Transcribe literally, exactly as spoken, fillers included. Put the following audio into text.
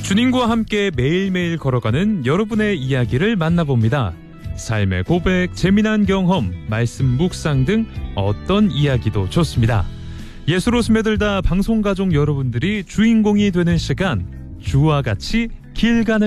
주님과 함께 매일매일 걸어가는 여러분의 이야기를 만나봅니다. 삶의 고백, 재미난 경험, 말씀 묵상 등 어떤 이야기도 좋습니다. 예수로 스며들다 방송가족 여러분들이 주인공이 되는 시간, 주와 같이 길 가는